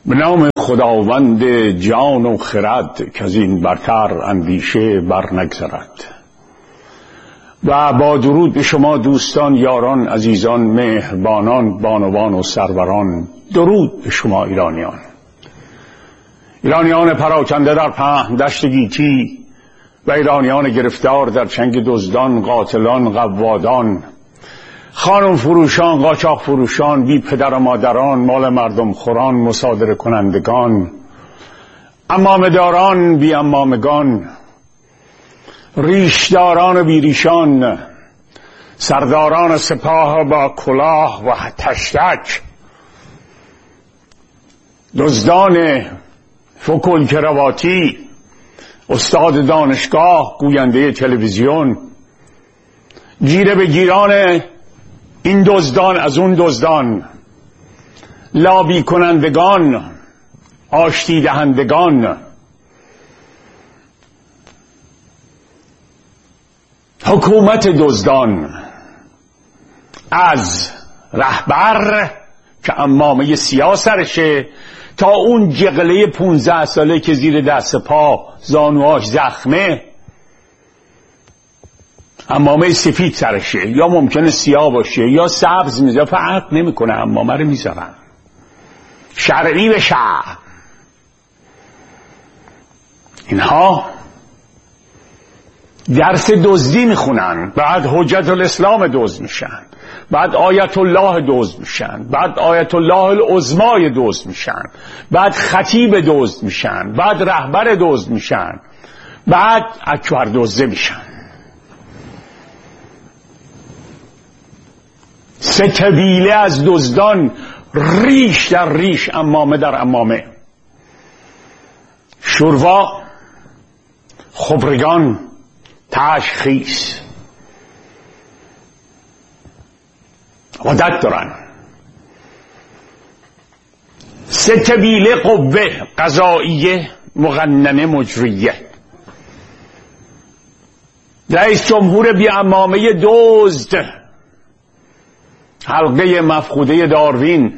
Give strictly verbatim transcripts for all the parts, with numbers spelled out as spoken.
به نام خداوند جان و خرد که از این برتر اندیشه بر نگذرد. و با درود به شما دوستان، یاران، عزیزان، مهربانان، بانوان و سروران، درود به شما ایرانیان. ایرانیان پراکنده در پهن دشت گیتی و ایرانیان گرفتار در چنگ دزدان، قاتلان، قوادان، خانم فروشان، قاچاق فروشان، بی پدر و مادران، مال مردم خوران، مصادره کنندگان، عمامه داران، بی عمامگان، ریشداران و بی ریشان، سرداران سپاه با کلاه و تشتک، دزدان فکل کرواتی، استاد دانشگاه، گوینده تلویزیون، گیره به گیران این دزدان از اون دزدان، لابی کنندگان، آشتی دهندگان، حکومت دزدان، از رهبر که عمامه سیاه سرشه تا اون جغله پونزده ساله که زیر دست پا زانواش زخمه عمامه سفید سرشه، یا ممکنه سیاه باشه یا سبز، میذاره فرق نمیکنه، عمامه رو میذارن شرعی به شرع. اینها درس دزدی میخونن، بعد حجت الاسلام دزد میشن، بعد آیت الله دزد میشن، بعد آیت الله العظمای دزد میشن، بعد خطیب دزد میشن، بعد رهبر دزد میشن، بعد اکبر دزده میشن. سه طویله از دزدان، ریش در ریش، عمامه در عمامه، شوروا، خبرگان، تشخیص، عادت دارن. سه طویله قوه قضاییه، مقننه، مجریه. رئیس جمهور بی عمامه دزد، حلقه مفقوده داروین،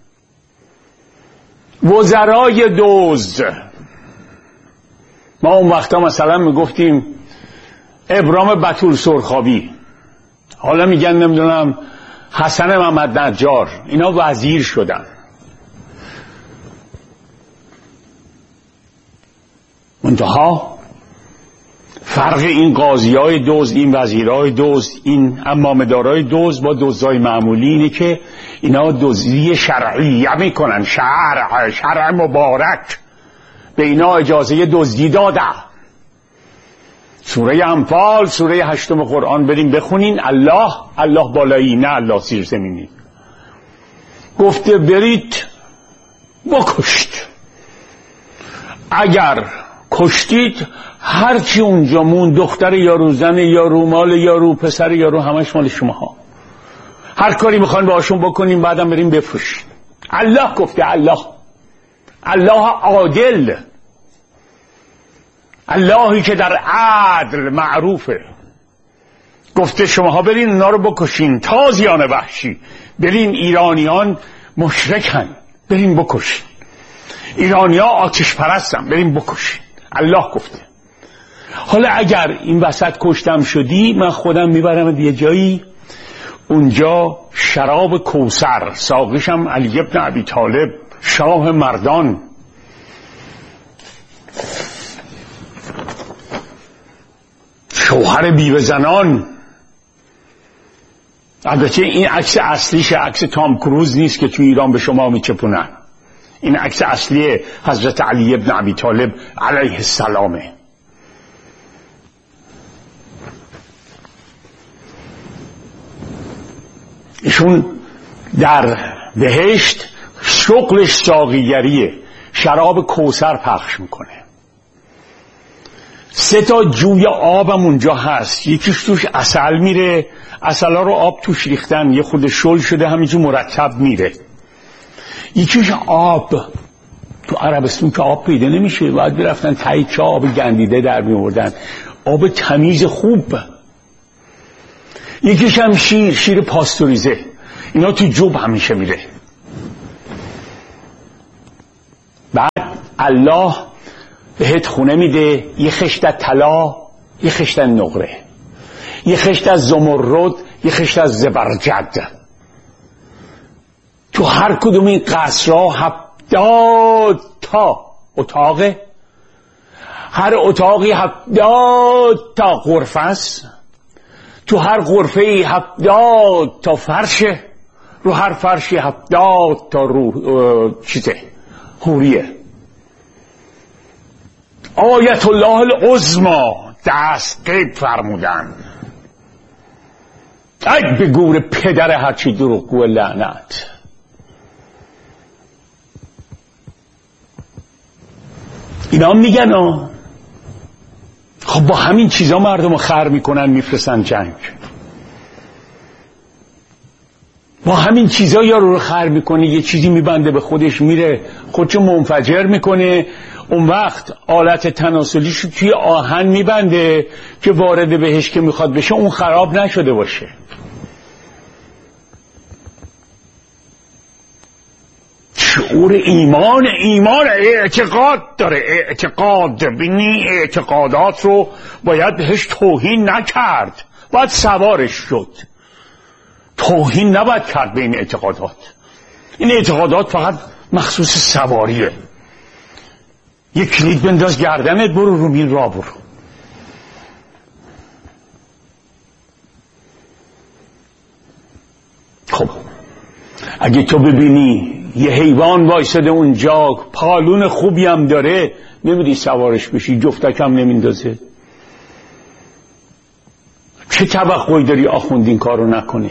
وزرای دزد. ما اون وقتا مثلا میگفتیم ابرام بتول سرخابی، حالا میگن نمیدونم حسن محمد نجار، اینا وزیر شدن. منتها فرق این قاضیای دزد، این وزیرای دزد، این عمامه‌دارای دزد با دزدای معمولی اینه که اینا دزدی شرعیه میکنن، شرع شرع مبارک به اینا اجازه دزدی داده. سوره انفال، سوره هشتم قرآن بریم بخونین. الله الله بالایی، نه الله زیر زمینی، گفته برید بکشت. اگر کشتید هرچی اونجا مون، دختر یارو، زن یارو، مال یارو، پسر یارو، همش مال شماها. هر کاری میخواین باشون بکنیم، بعدم بریم بفروشین. الله گفته، الله الله عادل، اللهی که در عدل معروفه. گفته شماها برین اونا رو بکشین، تازیان وحشی. برین، ایرانیان مشرکن، برین بکشین. ایرانیا آتش پرستن، برین بکشین. الله گفته. حالا اگر این وسط کشتم شدی، من خودم میبرم یه جایی، اونجا شراب کوثر، ساقیشم علی ابن ابی طالب، شاه مردان، شوهر بیوه زنان. البته این عکس اصلیش عکس تام کروز نیست که تو ایران به شما میچپونن. این عکس اصلی حضرت علی ابن ابی طالب علیه السلامه. ایشون در بهشت شغلش ساقیگریه، شراب کوثر پخش میکنه. سه تا جوی آبم اونجا هست، یکیش توش عسل میره، عسلا رو آب توش ریختن، یه خود شل شده همینجور مرتب میره. یکیش آب، تو عربستان که آب پیدا نمیشه، باید برفتن تایچه آب گندیده در میوردن، آب تمیز خوب. یکیش هم شیر، شیر پاستوریزه، اینا تو جوب همیشه میره. الله بهت خونه میده، یه خشت از طلا، یه خشت از نقره، یه خشت از زمرد، یه خشت از زبرجد. تو هر کدوم این قصرها هفتاد تا اتاقه، هر اتاقی هفتاد تا غرفه است، تو هر غرفه ای هفتاد تا فرشه، رو هر فرشی هفتاد تا رو چیزه حوریه. آیت الله العظما دست قید فرمودن. ای به گور پدر هرچی دروغگو لعنت. اینا میگن آه خب با همین چیزا مردم رو خر میکنن میفرستن جنگ، با همین چیزا یارو رو خر میکنه، یه چیزی میبنده به خودش میره خودشو منفجر میکنه، اون وقت آلت تناسلیش توی آهن میبنده که وارد بهش که میخواد بشه اون خراب نشده باشه. شعور ایمان، ایمان اعتقاد داره، اعتقاد بینی اعتقادات رو باید بهش توهین نکرد، باید سوارش شد. توهین نباید کرد به این اعتقادات. این اعتقادات فقط مخصوص سواریه. یک کلید بنداز گردنت، برو رو این راه برو. خب اگه تو ببینی یه حیوان وایساده اونجا پالون خوبی هم داره، نمیدی سوارش بشی، جفتک هم نمیندازه، چه توقعی داری آخوند این کارو نکنه؟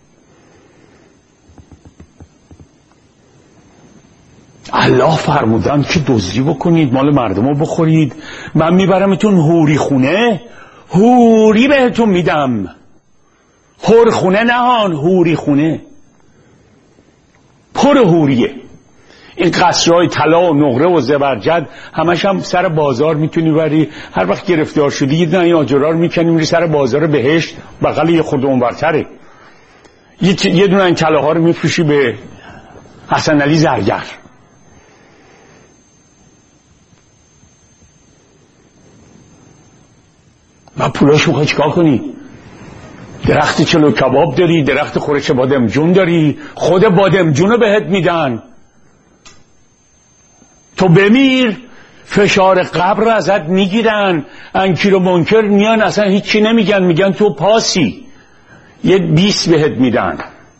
الله فرمودن که دزدی بکنید، مال مردم رو بخورید، من میبرمتون حوری خونه، حوری بهتون میدم. حور خونه نهان، حوری خونه پر حوریه. این قصرهای طلا و نقره و زبرجد همش هم سر بازار میتونی بری، هر وقت گرفتار شدی یه دونه این آجرها رو میکنی میری سر بازار بهشت، بغل یه خود اونورتره، یه دونه این طلاها رو میفروشی به حسن علی زرگر. و پولاشو میخوای چیکار کنی؟ درخت چلو کباب داری، درخت خورش بادمجون داری، خود بادمجون رو بهت میدن، تو بمیر فشار قبر ازت میگیرن، انکیر و منکر میان اصلا هیچی نمیگن، میگن تو پاسی، یه بیس بهت میدن.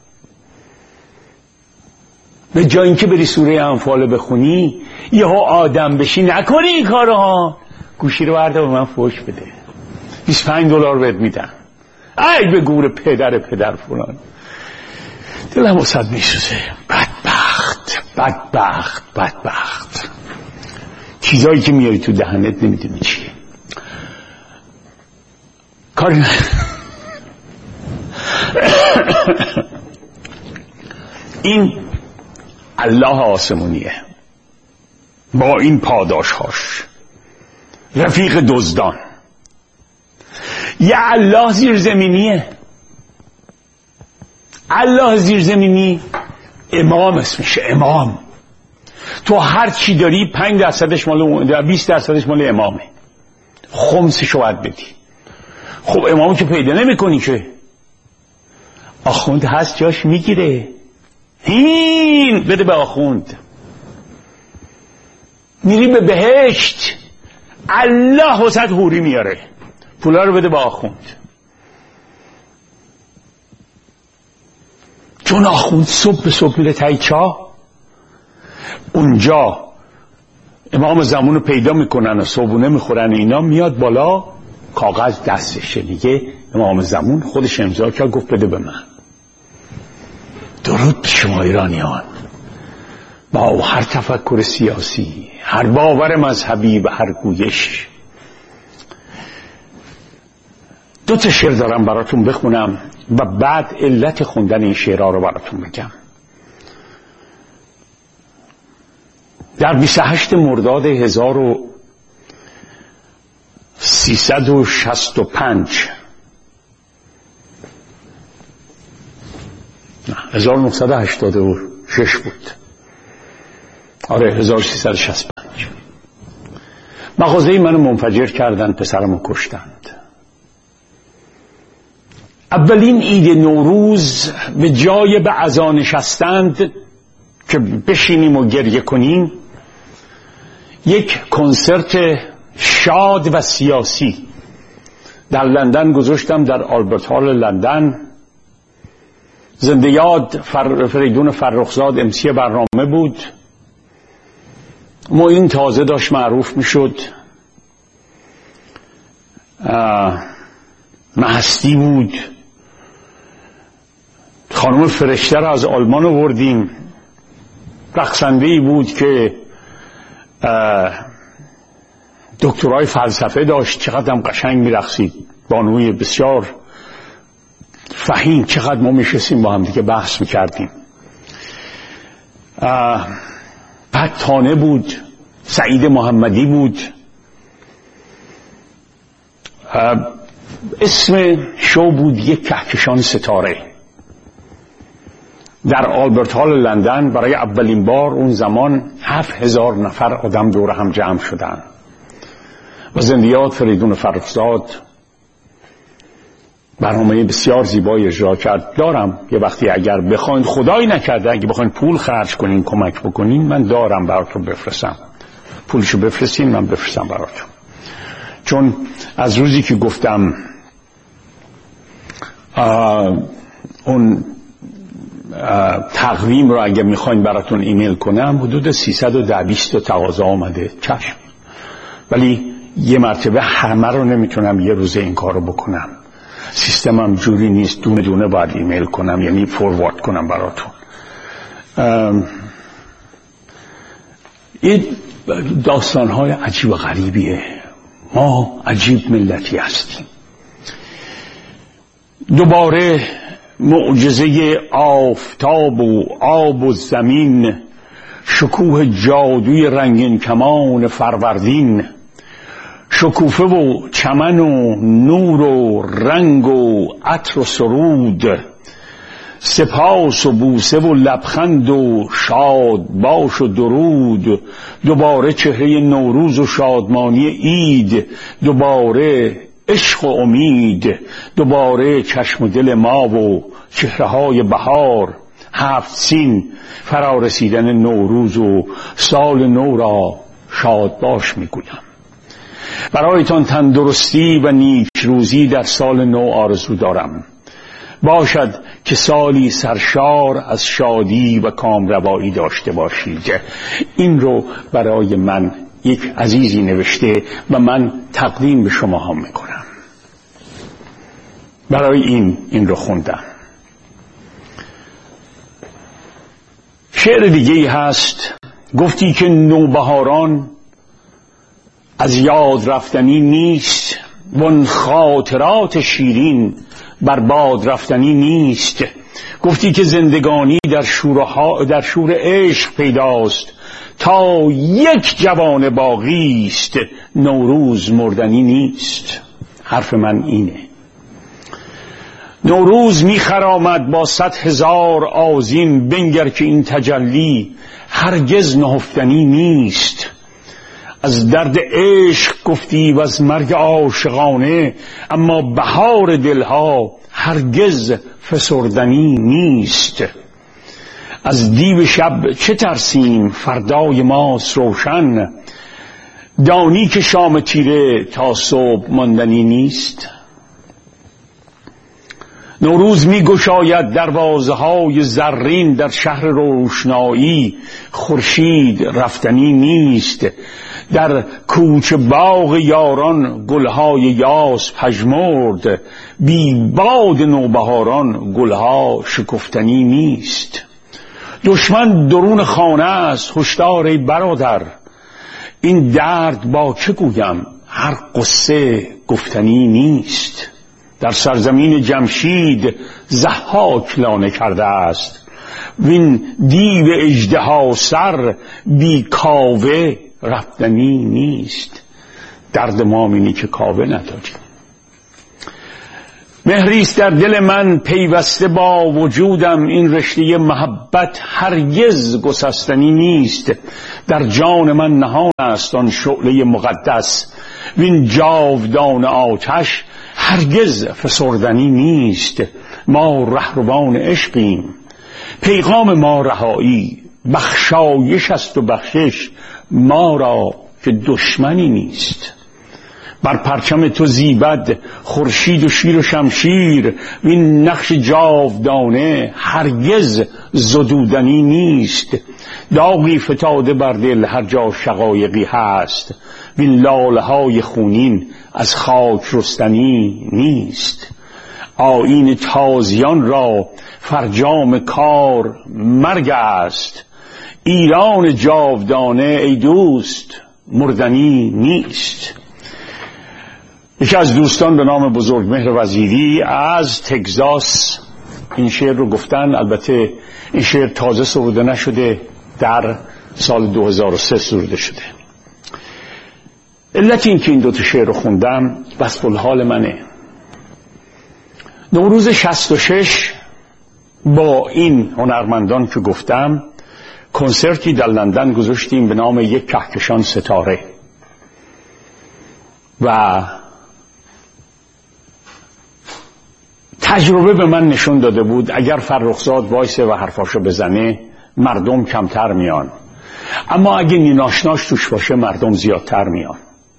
به جای اینکه بری سوره انفال بخونی یهو آدم بشی، نکنی این کارها، گوشی رو برده به من فوش بده، بیست و پنج دلار بهت میدن. ای به گور پدر پدر فلان، دلم واسد میسوزه. بدبخت بدبخت بدبخت، چیزایی که میاری تو دهنت نمیدونی چیه. کار این الله آسمونیه با این پاداشهاش، رفیق دزدان. یه الله زیرزمینیه، الله زیرزمینی امام اسمشه، امام. تو هر چی داری پنج درصدش مال، بیست درصدش مال امامه، خمسشو باید بدی. خب امامو که پیدا نمی کنی که، آخوند هست جاش میگیره، هین بده به آخوند، میری به بهشت، الله وسط حوری میاره، پولا رو بده به آخوند. چون آخوند صبح به صبح میره تای چاه، اونجا امام زمان رو پیدا میکنن و صبحونه میخورن، اینا میاد بالا، کاغذ دستشه، میگه امام زمان خودش امضا کرد گفت بده به من. درود به شما ایرانیان، با هر تفکر سیاسی، هر باور مذهبی و هر گویش. دو تا شعر دارم براتون بخونم و بعد علت خوندن این شعرها رو براتون بگم. در بیست و هشتم مرداد هزار و سیصد و شصت و پنج هزار و نهصد و هشتاد و شش بود، آره هزار و سیصد و شصت و پنج مغازه منو منفجر کردن، پسرمو کشتند. اولین عید نوروز به جای به عزا نشستند که بشینیم و گریه کنیم، یک کنسرت شاد و سیاسی در لندن گذاشتم، در آلبرت هال لندن. زنده یاد فر... فریدون فرخزاد امسی برنامه بود. معین تازه داشت معروف میشد. مهستی بود. خانم فرشته را از آلمان آوردیم. رقصنده‌ای بود که دکترای فلسفه داشت، چقدر هم قشنگ میرقصید، بانوی بسیار فهیم. چقدر ما میشستیم با هم دیگه بحث میکردیم. بعد تانه بود، سعید محمدی بود. اسم شو بود یک کهکشان ستاره. در آلبرت هال لندن برای اولین بار اون زمان هفت هزار نفر آدم دور هم جمع شدن و زنده یاد فریدون فرخزاد برنامه بسیار زیبایی اجرا کرد. دارم یه وقتی اگر بخواین، خدایی نکرده اگه بخواین پول خرج کنین کمک بکنین، من دارم براتون بفرستم. پولشو بفرستین من بفرستم براتون. چون از روزی که گفتم اون تقویم رو اگه میخواین براتون ایمیل کنم، حدود سیصد و ده بیست تقاضا آمده. چشم، ولی یه مرتبه همه رو نمیتونم یه روزه این کار رو بکنم. سیستمم جوری نیست دونه دونه باید ایمیل کنم، یعنی فوروارد کنم براتون. این داستانهای عجیب و غریبیه. ما عجیب ملتی هستیم. دوباره معجزه آفتاب و آب و زمین، شکوه جادوی رنگین کمان فروردین، شکوفه و چمن و نور و رنگ و عطر و سرود، سپاس و بوسه و لبخند و شاد باش و درود، دوباره چهره نوروز و شادمانی عید، دوباره عشق و امید، دوباره چشم و دل ما و چهره های بهار، هفت سین، فرا رسیدن نوروز و سال نو را شاد باش میگویم. برایتان تندرستی و نیک روزی در سال نو آرزو دارم. باشد که سالی سرشار از شادی و کامروایی داشته باشید. این رو برای من یک عزیزی نوشته و من تقدیم به شما هم میکنم. برای این این رو خوندم. شعر دیگه هست. گفتی که نوبهاران از یاد رفتنی نیست، وان خاطرات شیرین بر باد رفتنی نیست. گفتی که زندگانی در شورها در شور عشق پیداست، تا یک جوان باقی است نوروز مردنی نیست. حرف من اینه. نوروز میخرامد با صد هزار آذین، بنگر که این تجلی هرگز نهفتنی نیست. از درد عشق گفتی و از مرگ عاشقانه، اما بهار دلها هرگز فسردنی نیست. از دیو شب چه ترسیم فردای ماست روشن، دانی که شام تیره تا صبح ماندنی نیست. نوروز می گشاید دروازه های زرین در شهر روشنایی، خورشید رفتنی نیست. در کوچه باغ یاران گلهای یاس پژمرد، بی باد نوبهاران گلها شکفتنی نیست. دشمن درون خانه است هشدار ای برادر، این درد با چه گویم هر قصه گفتنی نیست. در سرزمین جمشید ضحاک لانه کرده است، وین دیو اژدها سر بی کاوه رفتنی نیست. درد ما اینه که کاوه نداریم. مهریست در دل من پیوسته با وجودم، این رشته محبت هرگز گسستنی نیست. در جان من نهان است آن شعله مقدس، وین جاودان آتش هرگز فسردنی نیست. ما رهروان عشقیم، پیغام ما رهایی، بخشایش است و بخشش ما را که دشمنی نیست. بر پرچم تو زیبد خورشید و شیر و شمشیر، وین نقش جاودانه هرگز زدودنی نیست. داغی فتاده بر دل هر جا شقایقی هست، وین لاله های خونین از خاک رستنی نیست. آیین تازیان را فرجام کار مرگ است، ایران جاودانه ای دوست مردنی نیست. یکی از دوستان به نام بزرگمهر وزیری از تگزاس این شعر رو گفتن. البته این شعر تازه سروده نشده، در سال دو هزار و سه سروده شده. علت این که این دوتا شعر رو خوندم وصف الحال منه. نوروز شصت و شش با این هنرمندان که گفتم کنسرتی در لندن گذاشتیم به نام یک کهکشان ستاره و تجربه به من نشون داده بود اگر فرخزاد وایسه و حرفاشو بزنه مردم کمتر میان، اما اگه نیناشناش توش باشه مردم زیادتر میان.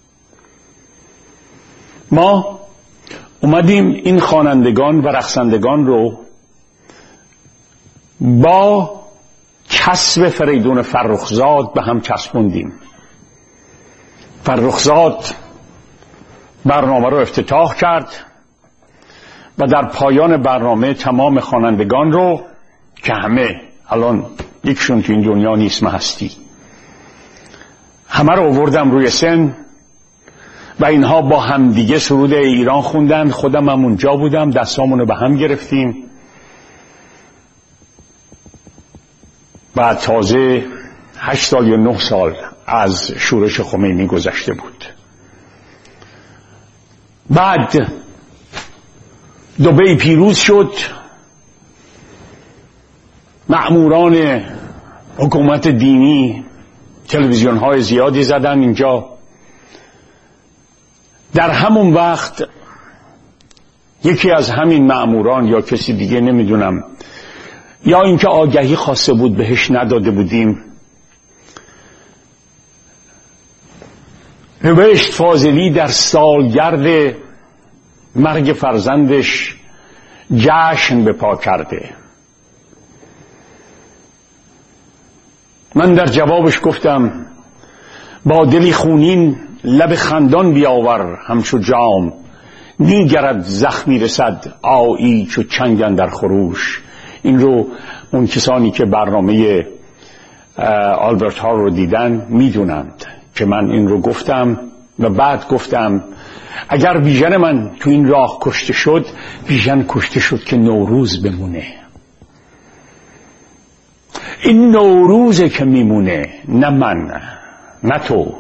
ما اومدیم این خوانندگان و رقصندگان رو با کسب فریدون فرخزاد به هم چسبوندیم. فرخزاد برنامه رو افتتاح کرد و در پایان برنامه تمام خوانندگان رو که همه الان یکشون که این دنیا نیست، هستی، همه رو آوردم روی سن و اینها با هم دیگه سرود ایران خوندن. خودم هم اونجا بودم، دستامونو به هم گرفتیم و تازه هشت سال یا نه سال از شورش خمینی گذشته بود. بعد دبی پیروز شد، مأموران حکومت دینی تلویزیون های زیادی زدن اینجا. در همون وقت یکی از همین مأموران یا کسی دیگه نمیدونم، یا اینکه آگهی خواسته بود بهش نداده بودیم، نوشت فاضلی در سالگرد مرگ فرزندش جشن به پا کرده. من در جوابش گفتم با دلی خونین لب خندان بیاور همچو جام، نیگرد زخمی رسد آیی چو چنگن در خروش. این رو اون کسانی که برنامه آلبرت هال رو دیدن میدونند که من این رو گفتم و بعد گفتم اگر بیژن من تو این راه کشته شد، بیژن کشته شد که نوروز بمونه. این نوروزه که میمونه، نه من نه تو.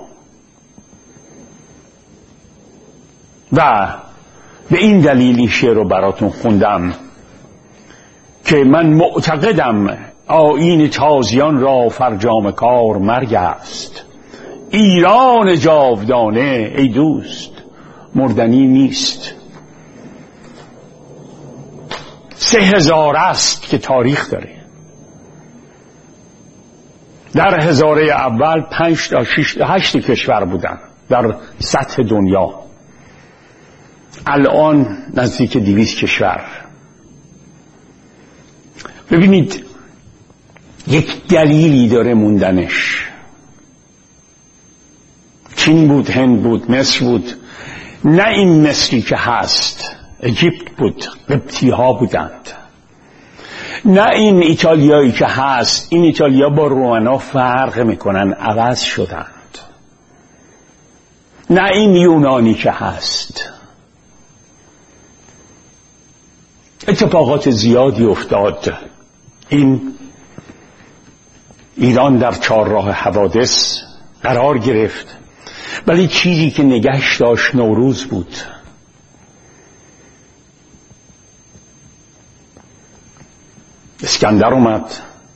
و به این دلیل این شعر رو براتون خوندم که من معتقدم آیین تازیان را فرجام کار مرگ است، ایران جاودانه ای دوست مردنی نیست. سه هزار است که تاریخ داره. در هزاره اول پنج تا شش تا هشت کشور بودن در سطح دنیا، الان نزدیک دویست کشور. ببینید یک دلیلی داره موندنش. چین بود، هند بود، مصر بود، نه این مصری که هست، اجیپت بود، قبطی ها بودند. نه این ایتالیایی که هست، این ایتالیا با رومنا فرق میکنن، عوض شدند. نه این یونانی که هست. اتفاقات زیادی افتاد. این ایران در چهارراه حوادث قرار گرفت، ولی چیزی که نگهش داشت نوروز بود. اسکندر اومد،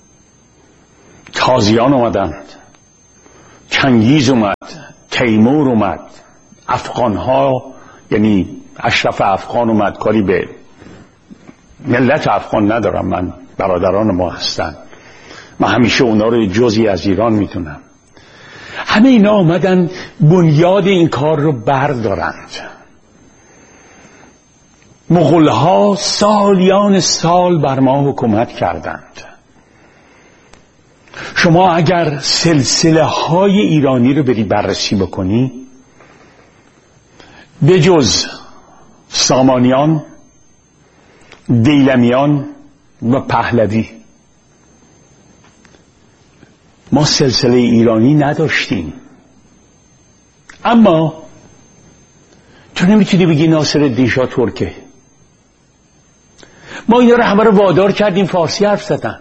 تازیان اومدند، چنگیز اومد، تیمور اومد، افغانها یعنی اشرف افغان اومد. کاری به ملت افغان ندارم، من برادران ما هستن، من همیشه اونا رو جزئی از ایران میدونم. همه اینا اومدن بنیاد این کار رو بردارند. مغولها سالیان سال بر ما حکومت کردند. شما اگر سلسله های ایرانی رو بری بررسی بکنی، به جز سامانیان، دیلمیان و پهلوی، ما سلسله ایرانی نداشتیم. اما تو نمیتونی بگی ناصرالدین شاه ترکه. ما اینا رو همه رو وادار کردیم فارسی حرف زدن.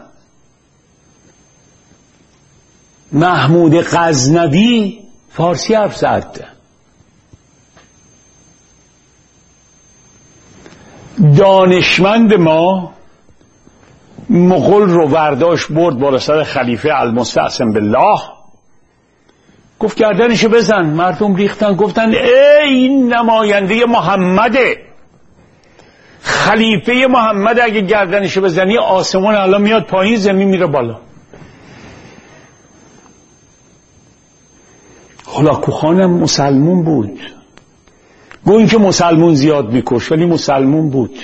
محمود غزنوی فارسی حرف زد. دانشمند ما مغول رو ورداشت برد بالا سر خلیفه المستعصم بالله، گفت گردنشو بزن. مردم ریختن گفتن ای این نماینده محمده، خلیفه محمد، اگه گردنشو بزنی آسمون الان میاد پایین، زمین میره بالا. هولاکو خانم مسلمون بود، گو این که مسلمون زیاد میکش ولی مسلمون بود،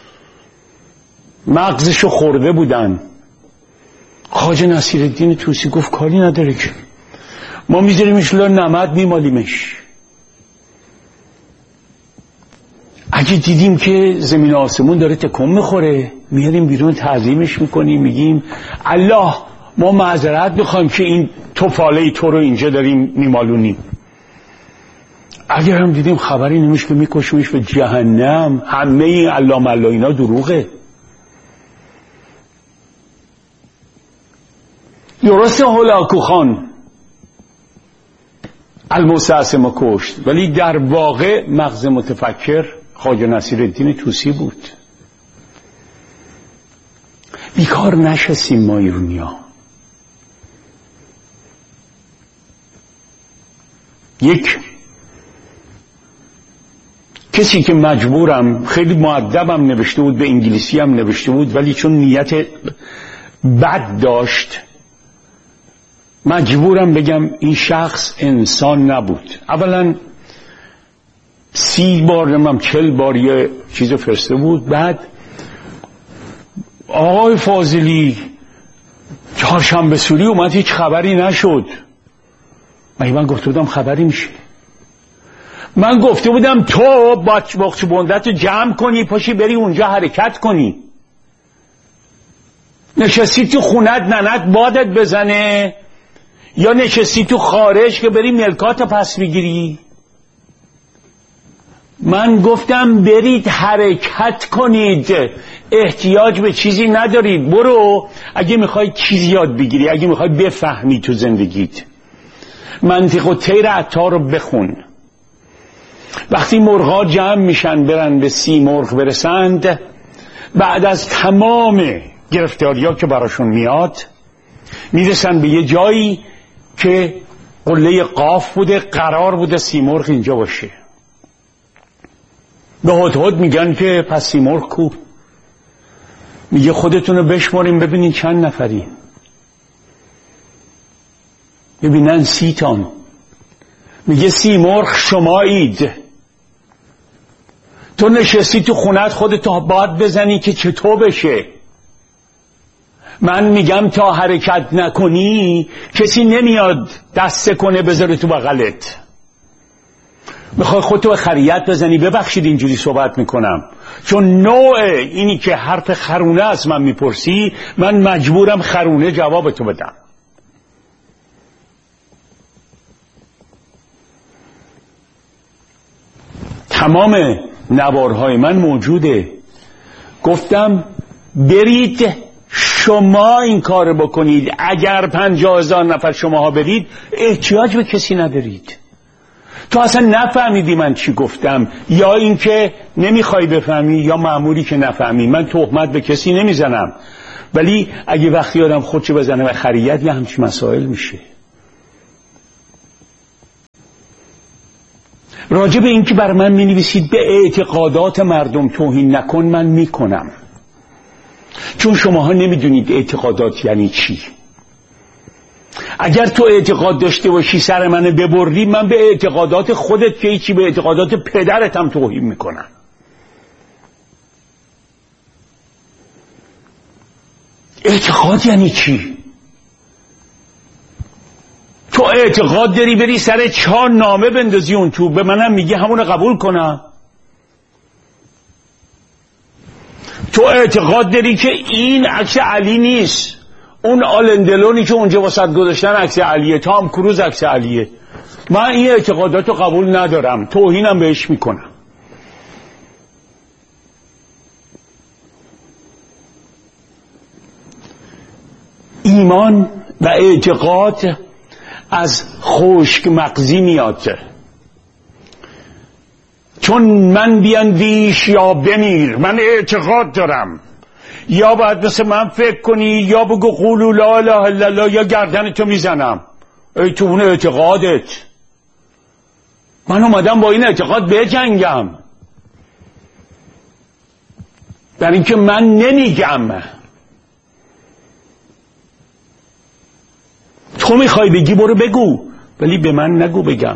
مغزشو خورده بودن. خواجه نصیرالدین طوسی گفت کاری نداره که ما میذاریمش لا نمد میمالیمش. اگه دیدیم که زمین آسمون داره تکون میخوره میاریم بیرون تعظیمش میکنیم، میگیم الله ما معذرت میخوایم که این توفاله تو رو اینجا داریم میمالونیم. اگر هم دیدیم خبری نمیشه که میکشیمش به جهنم. همه این الله ملا اینا دروغه. درسته هولاکو خان المستعصم کشت، ولی در واقع مغز متفکر خواجه نصیرالدین طوسی بود. بیکار نشستیم ما ایرونیا. یک کسی که مجبورم، خیلی مؤدبم نوشته بود، به انگلیسی هم نوشته بود، ولی چون نیت بد داشت مجبورم بگم این شخص انسان نبود. اولا سی بار نمیم چل بار یه چیز فرسته بود. بعد آقای فاضلی چهارشنبه سوری اومد هیچ خبری نشد. مگه من گفته بودم خبری میشه؟ من گفته بودم تو باچ بندت رو جمع کنی پاشی بری اونجا حرکت کنی. نشستی تو خونت ننت بادت بزنه یا نشستی تو خارج که بری ملکات پس بگیری؟ من گفتم برید حرکت کنید، احتیاج به چیزی ندارید. برو اگه میخوای چیزی یاد بگیری، اگه میخوای بفهمی تو زندگیت، منطق و طیر عطار رو بخون. وقتی مرغا جمع میشن برن به سی مرغ برسند، بعد از تمام گرفتاریا که براشون میاد میرسن به یه جایی که قله قاف بوده، قرار بوده سی مرغ اینجا باشه. به هدهد میگن که پس سی مرغ کو؟ میگه خودتون رو بشماریم ببینین چند نفری. ببینن سی تان. میگه سی مرغ شمایید. تو نشستی تو خونت خودتو باد بزنی که چطور بشه. من میگم تا حرکت نکنی کسی نمیاد دست کنه بذاره تو بغلت. میخوای خودتو به خریت بزنی. ببخشید اینجوری صحبت میکنم، چون نوع اینی که حرف خرونه از من میپرسی من مجبورم خرونه جواب تو بدم. تمام نوارهای من موجوده. گفتم برید شما این کار بکنید. اگر پنجاه هزار نفر شماها برید احتیاج به کسی ندارید. تو اصلا نفهمیدی من چی گفتم، یا اینکه نمیخوای بفهمی یا معمولی که نفهمی. من تهمت به کسی نمیزنم، ولی اگه وقتی آدم خودشو بزنه به خریت یه همچین مسائل میشه. راجع به این که بر من می‌نویسید به اعتقادات مردم توهین نکن، من میکنم، چون شماها نمیدونید اعتقادات یعنی چی. اگر تو اعتقاد داشته باشی سر من ببری، من به اعتقادات خودت که چی، به اعتقادات پدرت هم توهین میکنم. اعتقاد یعنی چی؟ تو اعتقاد داری بری سر چهار نامه بندازی اون تو، به منم میگه همونو قبول کنم؟ تو اعتقاد داری که این عکس علی نیست، اون آلندلونی که اونجا واسط گذاشتن عکس علیه، تام کروز عکس علیه، من این اعتقاداتو قبول ندارم، توهینم بهش میکنم. ایمان و اعتقاد از خشک مغزی میاد، چون من بیندیش یا بمیر، من اعتقاد دارم، یا باید مثل من فکر کنی یا بگو قولوا لا اله الا الله یا گردن تو میزنم. ای تو اون اعتقادت، من اومدم با این اعتقاد بجنگم، در اینکه من نمیگم. تو میخوای بگی برو بگو، ولی به من نگو بگم.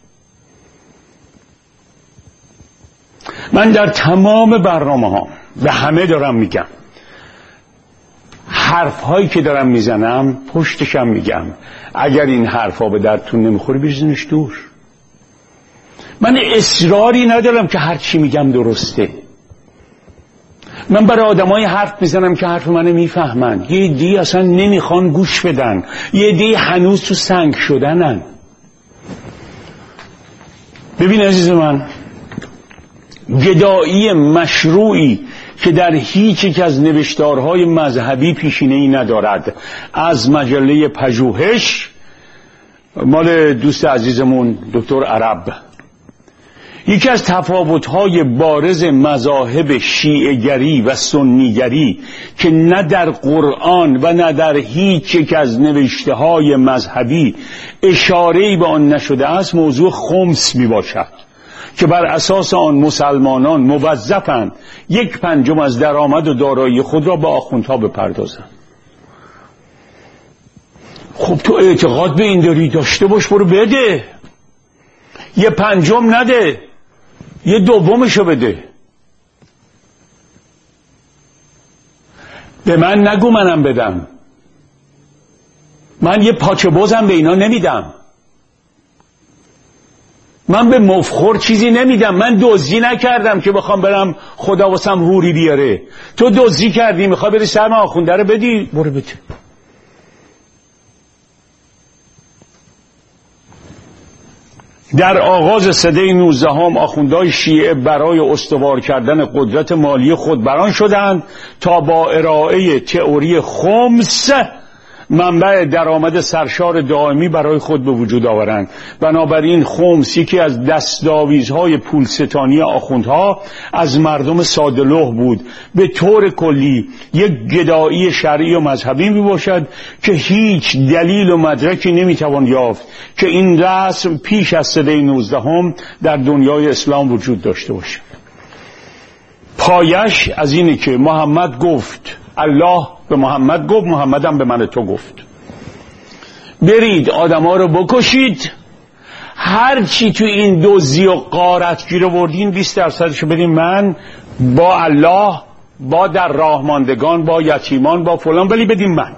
من در تمام برنامه ها به همه دارم میگم، حرف هایی که دارم میزنم پشتشم میگم، اگر این حرف ها به دردتون نمیخوری بریزینش دور. من اصراری ندارم که هر چی میگم درسته. من برای آدمای حرف میزنم که حرف منو میفهمن، یه دی اصلا نمیخوان گوش بدن، یه دی هنوز تو سنگ شدنن. ببین عزیز من، گدایی مشروعی که در هیچ یک از نوشتارهای مذهبی پیشینه‌ای ندارد، از مجله پژوهش مال دوست عزیزمون دکتر عرب، یکی از تفاوت‌های بارز مذاهب شیعه‌گری و سنی‌گری که نه در قرآن و نه در هیچ یک از نوشته‌های مذهبی اشاره‌ای به آن نشده است، موضوع خمس میباشد که بر اساس آن مسلمانان موظفند یک پنجم از درآمد و دارایی خود را به آخوندها بپردازند. خب تو اعتقاد به این داری، داشته باش، برو بده. یه پنجم نده، یه دومشو بده. به من نگو منم بدم. من یه پاچه بازم به اینا نمیدم. من به مفخور چیزی نمیدم. من دزدی نکردم که بخوام برم خدا واسم حوری بیاره. تو دزدی کردی، میخوای بری سرم آخونده رو بدی، برو بده. در آغاز سده نوزدهم آخوندهای شیعه برای استوار کردن قدرت مالی خود بران شدند تا با ارائه تئوری خمس منبع درآمد سرشار دائمی برای خود به وجود آورند. بنابراین خمس یکی از دستاویزهای پولستانی آخوندها از مردم ساده‌لوح بود. به طور کلی یک گدایی شرعی و مذهبی می باشد که هیچ دلیل و مدرکی نمیتوان یافت که این رسم پیش از سده نوزدهم در دنیای اسلام وجود داشته باشد. پایش از اینه که محمد گفت، الله به محمد گفت، محمد هم به من تو گفت، برید آدما رو بکشید، هر چی تو این دزدی و غارت گیر آوردین بیست درصدشو بدین من، با الله، با در راه ماندگان، با یتیمان، با فلان، ولی بدین من.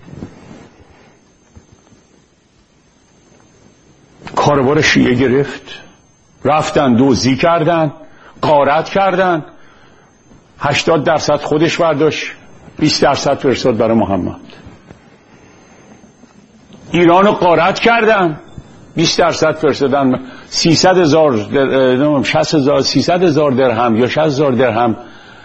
کاروبار شیعه گرفت، رفتن دزدی کردن، غارت کردن، هشتاد درصد خودش برداشت، بیست درصد فرستاد برای محمد. ایرانو غارت کردن، بیست درصد فرستادن، سیصد هزار شصت هزار سیصد هزار درهم یا شصت هزار درهم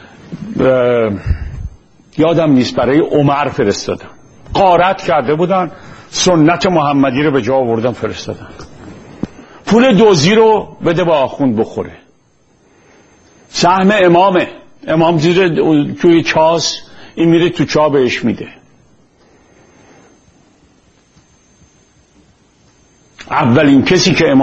یادم نیست برای عمر فرستادن. غارت کرده بودن، سنت محمدی رو به جا آوردن فرستادن. پول دزدی رو بده با آخوند بخوره. سهم امامه، امام زیر توی چاس این میره تو چاه بهش میده. اولین کسی که